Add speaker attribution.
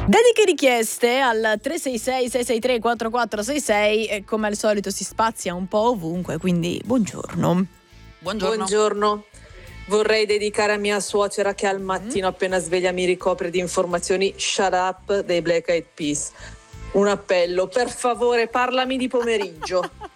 Speaker 1: Dediche richieste al 366 663 4466 e come al solito si spazia un po' ovunque, quindi buongiorno.
Speaker 2: Buongiorno. Vorrei dedicare a mia suocera che al mattino appena sveglia mi ricopre di informazioni Shut Up dei Black Eyed Peas. Un appello, per favore, parlami di pomeriggio.